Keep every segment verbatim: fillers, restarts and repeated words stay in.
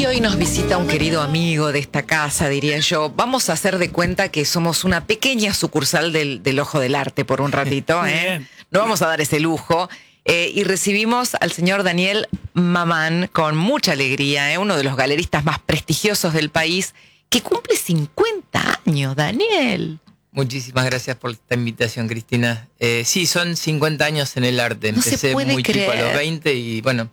Y hoy nos visita un querido amigo de esta casa, diría yo. Vamos a hacer de cuenta que somos una pequeña sucursal del, del Ojo del Arte por un ratito, ¿eh? No vamos a dar ese lujo. Eh, y recibimos al señor Daniel Mamán con mucha alegría, ¿eh? Uno de los galeristas más prestigiosos del país, que cumple cincuenta años, Daniel. Muchísimas gracias por esta invitación, Cristina. Eh, sí, son cincuenta años en el arte. No Empecé se puede muy creer. chico, a los veinte, y bueno,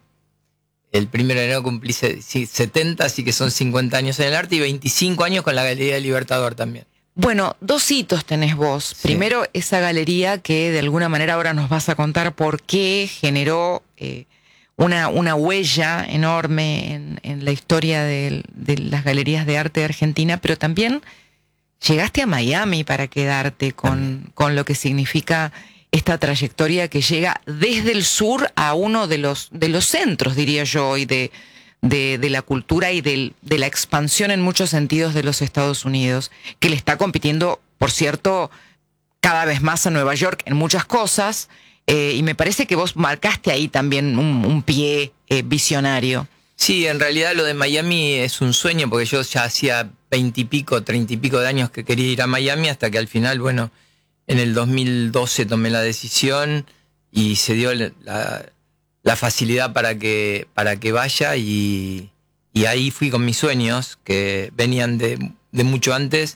el primero de enero cumplí setenta, así que son cincuenta años en el arte y veinticinco años con la Galería del Libertador también. Bueno, dos hitos tenés vos. Sí. Primero, esa galería que de alguna manera ahora nos vas a contar por qué generó eh, una, una huella enorme en, en la historia de, de las galerías de arte de Argentina, pero también llegaste a Miami para quedarte con, con lo que significa esta trayectoria que llega desde el sur a uno de los, de los centros, diría yo, y de, de, de la cultura y del, de la expansión en muchos sentidos de los Estados Unidos, que le está compitiendo, por cierto, cada vez más a Nueva York en muchas cosas, eh, y me parece que vos marcaste ahí también un, un pie eh, visionario. Sí, en realidad lo de Miami es un sueño, porque yo ya hacía veintipico, treinta y pico de años que quería ir a Miami, hasta que al final, bueno, en el dos mil doce tomé la decisión y se dio la, la facilidad para que, para que vaya, y, y ahí fui con mis sueños, que venían de, de mucho antes.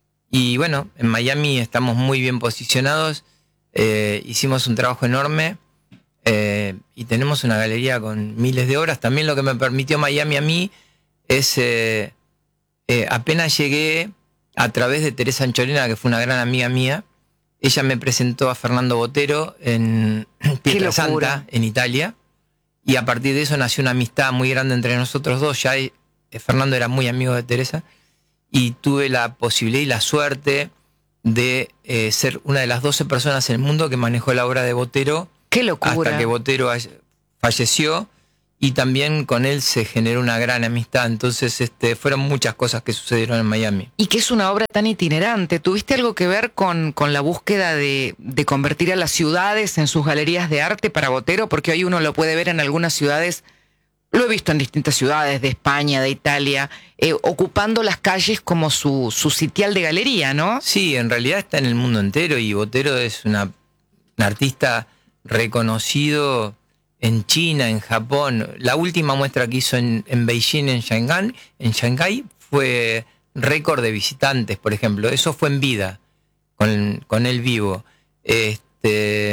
Y bueno, en Miami estamos muy bien posicionados, eh, hicimos un trabajo enorme. Eh, y tenemos una galería con miles de obras. También lo que me permitió Miami a mí es, eh, eh, apenas llegué, a través de Teresa Anchorena, que fue una gran amiga mía, ella me presentó a Fernando Botero en Pietrasanta, en Italia, y a partir de eso nació una amistad muy grande entre nosotros dos. Ya eh, Fernando era muy amigo de Teresa, y tuve la posibilidad y la suerte de eh, ser una de las doce personas en el mundo que manejó la obra de Botero. ¡Qué locura! Hasta que Botero falleció, y también con él se generó una gran amistad. Entonces este, fueron muchas cosas que sucedieron en Miami. Y que es una obra tan itinerante. ¿Tuviste algo que ver con, con la búsqueda de, de convertir a las ciudades en sus galerías de arte para Botero? Porque hoy uno lo puede ver en algunas ciudades, lo he visto en distintas ciudades de España, de Italia, eh, ocupando las calles como su, su sitial de galería, ¿no? Sí, en realidad está en el mundo entero, y Botero es una, una artista reconocido en China, en Japón. La última muestra que hizo en, en Beijing, en Shanghái, en Shanghái, fue récord de visitantes, por ejemplo. Eso fue en vida, con, con él vivo. Este,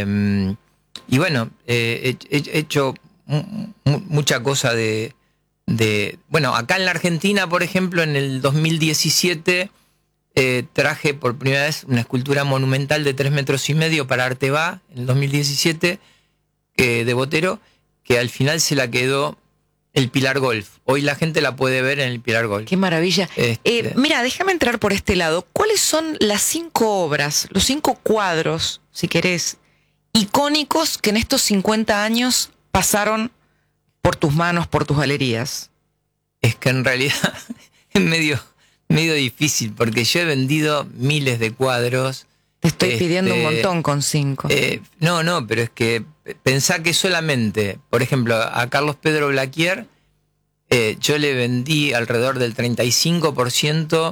y bueno, eh, he, he hecho mu, mu, mucha cosa de, de... Bueno, acá en la Argentina, por ejemplo, en el dos mil diecisiete... Eh, traje por primera vez una escultura monumental de tres metros y medio para Arteba en el dos mil diecisiete, eh, de Botero, que al final se la quedó el Pilar Golf. Hoy la gente la puede ver en el Pilar Golf. ¡Qué maravilla! Este... Eh, mira, déjame entrar por este lado. ¿Cuáles son las cinco obras, los cinco cuadros, si querés, icónicos que en estos cincuenta años pasaron por tus manos, por tus galerías? Es que en realidad es medio... medio difícil, porque yo he vendido miles de cuadros. Te estoy este, pidiendo un montón con cinco. Eh, no, no, pero es que pensá que solamente, por ejemplo, a Carlos Pedro Blaquier, eh, yo le vendí alrededor del treinta y cinco por ciento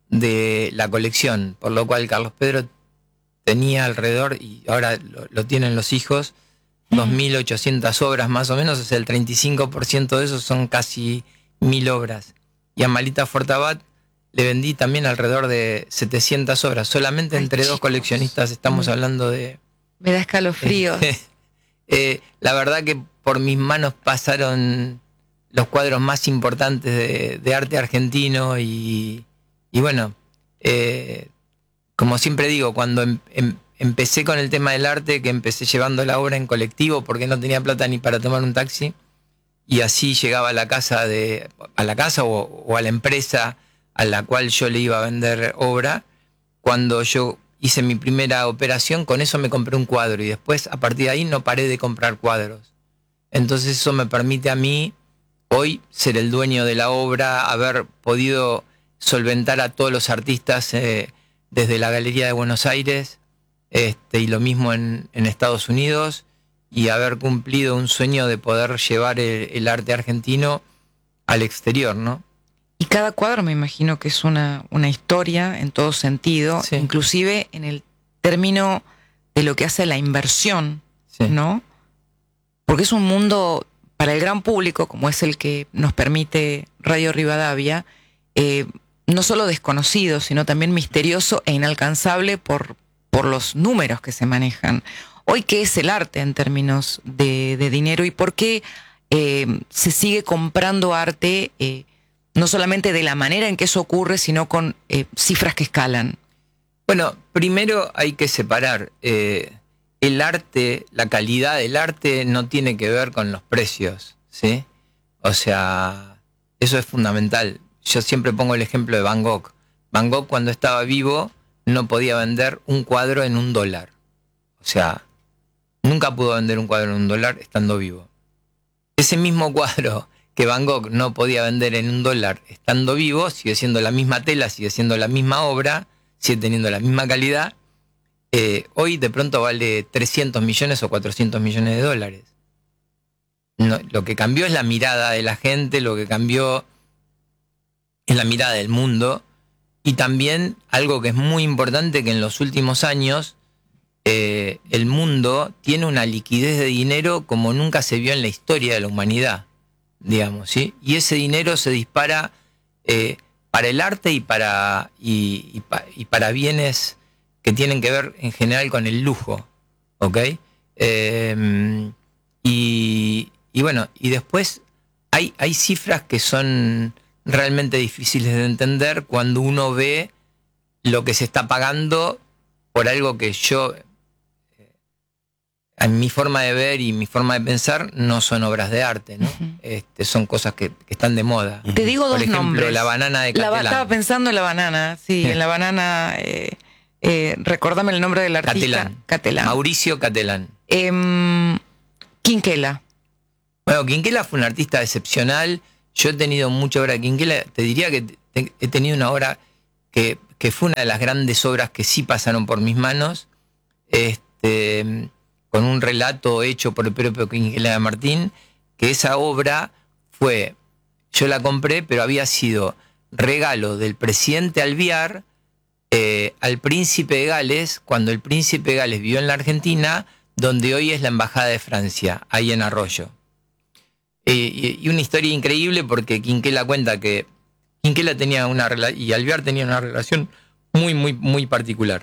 de la colección, por lo cual Carlos Pedro tenía alrededor, y ahora lo, lo tienen los hijos, dos mil ochocientas obras más o menos. O sea, el treinta y cinco por ciento de eso son casi mil obras. Y a Malita Fortabat le vendí también alrededor de setecientas obras. Solamente Ay, entre chicos. dos coleccionistas estamos mm. hablando de... Me da escalofríos. Eh, eh, la verdad que por mis manos pasaron los cuadros más importantes de, de arte argentino, y, y bueno, eh, como siempre digo, cuando em, em, empecé con el tema del arte, que empecé llevando la obra en colectivo porque no tenía plata ni para tomar un taxi, y así llegaba a la casa, de, a la casa o, o a la empresa a la cual yo le iba a vender obra. Cuando yo hice mi primera operación, con eso me compré un cuadro, y después a partir de ahí no paré de comprar cuadros. Entonces eso me permite a mí hoy ser el dueño de la obra, haber podido solventar a todos los artistas eh, desde la Galería de Buenos Aires, este, y lo mismo en, en Estados Unidos, y haber cumplido un sueño de poder llevar el, el arte argentino al exterior, ¿no? Y cada cuadro me imagino que es una, una historia en todo sentido, Sí. inclusive en el término de lo que hace la inversión, Sí. ¿no? Porque es un mundo para el gran público, como es el que nos permite Radio Rivadavia, eh, no solo desconocido, sino también misterioso e inalcanzable por, por los números que se manejan. Hoy, ¿qué es el arte en términos de, de dinero y por qué eh, se sigue comprando arte, eh, no solamente de la manera en que eso ocurre, sino con eh, cifras que escalan? Bueno, primero hay que separar eh, el arte, la calidad del arte no tiene que ver con los precios, ¿sí? O sea, eso es fundamental. Yo siempre pongo el ejemplo de Van Gogh. Van Gogh, cuando estaba vivo, no podía vender un cuadro en un dólar. O sea, nunca pudo vender un cuadro en un dólar estando vivo. Ese mismo cuadro que Van Gogh no podía vender en un dólar estando vivo, sigue siendo la misma tela, sigue siendo la misma obra, sigue teniendo la misma calidad. Eh, hoy de pronto vale trescientos millones o cuatrocientos millones de dólares. No, lo que cambió es la mirada de la gente, lo que cambió es la mirada del mundo, y también algo que es muy importante, que en los últimos años eh, el mundo tiene una liquidez de dinero como nunca se vio en la historia de la humanidad, digamos, ¿sí? Y ese dinero se dispara eh, para el arte y para, y, y, pa, y para bienes que tienen que ver en general con el lujo, ¿ok? Eh, y, y bueno, y después hay, hay cifras que son realmente difíciles de entender cuando uno ve lo que se está pagando por algo que yo, en mi forma de ver y mi forma de pensar, no son obras de arte, ¿no? Uh-huh. Este, son cosas que, que están de moda. Te digo por dos ejemplo, nombres. La banana de Catalán. La, estaba pensando en la banana, sí, sí. en la banana... Eh, eh, recordame el nombre del artista. Catalán. Catalán. Mauricio Catalán. Eh, Quinquela. Bueno, Quinquela fue un artista excepcional. Yo he tenido mucha obra de Quinquela. Te diría que te, he tenido una obra que, que fue una de las grandes obras que sí pasaron por mis manos. Este, con un relato hecho por el propio Quinquela de Martín, que esa obra fue, yo la compré, pero había sido regalo del presidente Alvear eh, al príncipe de Gales, cuando el príncipe de Gales vivió en la Argentina, donde hoy es la embajada de Francia, ahí en Arroyo. Eh, y, y una historia increíble, porque Quinquela cuenta que Quinquela tenía una relación, y Alvear tenía una relación muy, muy, muy particular.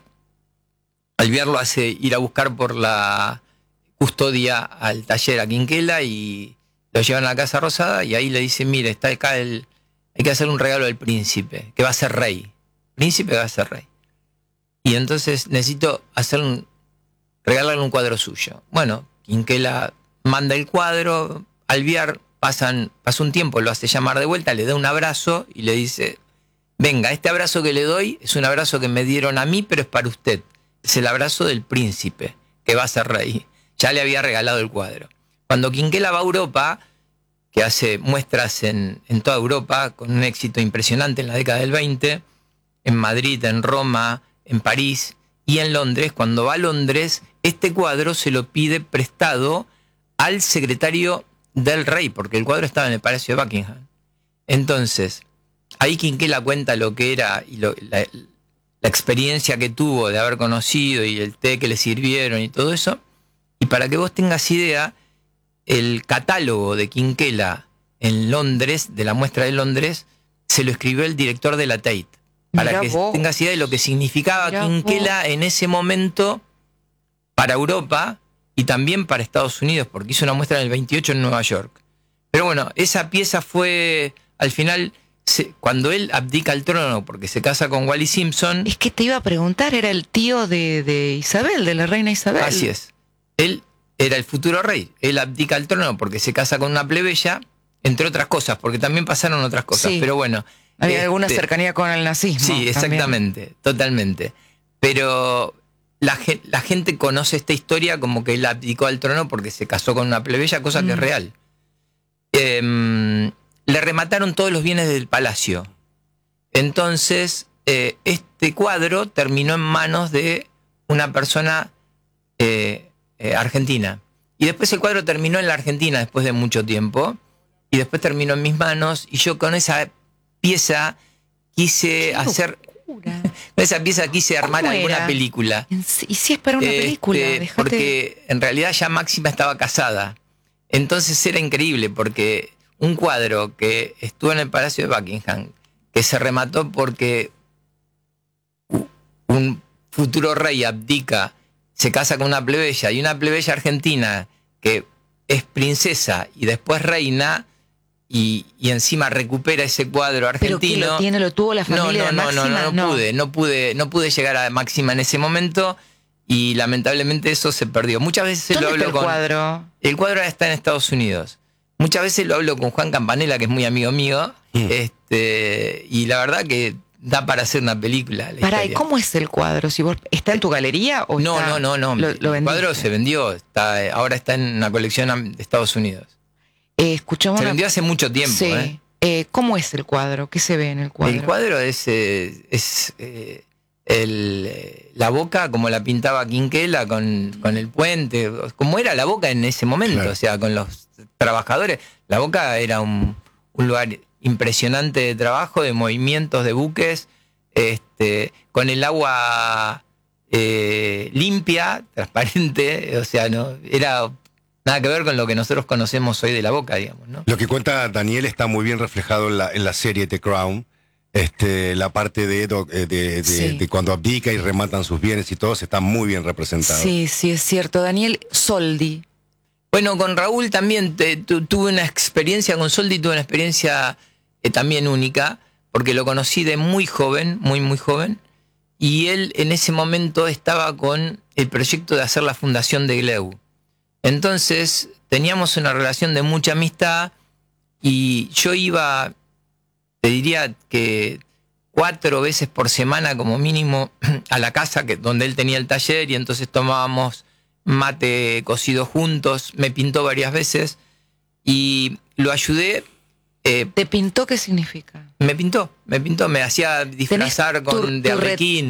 Alvear lo hace ir a buscar por la custodia al taller a Quinquela y lo llevan a la Casa Rosada, y ahí le dicen, mire, está acá el, hay que hacer un regalo al príncipe, que va a ser rey. Príncipe va a ser rey. Y entonces necesito hacer un, regalarle un cuadro suyo. Bueno, Quinquela manda el cuadro, Alvear pasan, pasa un tiempo, lo hace llamar de vuelta, le da un abrazo y le dice, venga, este abrazo que le doy es un abrazo que me dieron a mí, pero es para usted. Es el abrazo del príncipe, que va a ser rey. Ya le había regalado el cuadro. Cuando Quinquela va a Europa, que hace muestras en, en toda Europa, con un éxito impresionante en la década del veinte, en Madrid, en Roma, en París y en Londres, cuando va a Londres, este cuadro se lo pide prestado al secretario del rey, porque el cuadro estaba en el Palacio de Buckingham. Entonces, ahí Quinquela cuenta lo que era y lo, la, la experiencia que tuvo de haber conocido y el té que le sirvieron y todo eso. Y para que vos tengas idea, el catálogo de Quinquela en Londres, de la muestra de Londres, se lo escribió el director de la Tate. Para Mirá que vos. tengas idea de lo que significaba Mirá Quinquela vos. En ese momento para Europa y también para Estados Unidos, porque hizo una muestra en el veintiocho en Nueva York. Pero bueno, esa pieza fue, al final, se, cuando él abdica el trono porque se casa con Wally Simpson... Es que te iba a preguntar, era el tío de, de Isabel, de la reina Isabel. Así es. Él era el futuro rey. Él abdica el trono porque se casa con una plebeya, entre otras cosas, porque también pasaron otras cosas. Sí. Pero bueno... Había este, alguna cercanía con el nazismo. Sí, exactamente, también. Totalmente. Pero la, la gente conoce esta historia como que él abdicó al trono porque se casó con una plebeya, cosa mm. que es real. Eh, le remataron todos los bienes del palacio. Entonces, eh, este cuadro terminó en manos de una persona eh, eh, argentina. Y después el cuadro terminó en la Argentina después de mucho tiempo. y después terminó en mis manos, y yo con esa pieza quise Qué hacer... locura. Con esa pieza quise armar ¿Cómo alguna era? película. En sí- Y si es para una Este, película, dejate- Porque en realidad ya Máxima estaba casada. Entonces era increíble, porque un cuadro que estuvo en el Palacio de Buckingham, que se remató porque un futuro rey abdica, se casa con una plebeya, y una plebeya argentina que es princesa y después reina, y, y encima recupera ese cuadro ¿Pero qué, argentino. lo tiene, lo tuvo la No, familia no, de no, no, Máxima? no, no pude, no pude, no pude llegar a Máxima en ese momento, y lamentablemente eso se perdió. Muchas veces lo ¿Dónde está hablo el con cuadro? el cuadro ahora está en Estados Unidos. Muchas veces lo hablo con Juan Campanella, que es muy amigo mío, Mm. este, y la verdad que da para hacer una película. la Pará, ¿y historia. cómo es el cuadro? Si vos, ¿está en tu galería o No, está- no, no, no. Lo, lo el vendiste? cuadro se vendió, está, eh, ahora está en una colección am- de Estados Unidos. Eh, escuchamos Se una- vendió hace mucho tiempo. Sí. ¿eh? Eh, ¿Cómo es el cuadro? ¿Qué se ve en el cuadro? El cuadro es, eh, es eh, el, eh, la boca como la pintaba Quinquela con, con el puente, como era la boca en ese momento, Claro. o sea, con los trabajadores. La boca era un, un lugar impresionante de trabajo, de movimientos de buques, este, con el agua eh, limpia, transparente, o sea, no era nada que ver con lo que nosotros conocemos hoy de la boca, digamos, ¿no? Lo que cuenta Daniel está muy bien reflejado en la, en la serie The Crown. Este, la parte de, Edo- eh, de, de- Sí. de cuando abdica y rematan sus bienes y todo, está muy bien representado. Sí, sí, es cierto. Daniel Soldi. Bueno, con Raúl también te- tu- tuve una experiencia, con Soldi tuve una experiencia eh, también única, porque lo conocí de muy joven, muy, muy joven, y él en ese momento estaba con el proyecto de hacer la fundación de Gleu. Entonces teníamos una relación de mucha amistad, y yo iba, te diría que cuatro veces por semana como mínimo a la casa que, donde él tenía el taller, y entonces tomábamos mate cocido juntos, me pintó varias veces y lo ayudé. eh, ¿Te pintó qué significa? me pintó, me pintó, me hacía disfrazar tu- con de tu re- arlequín.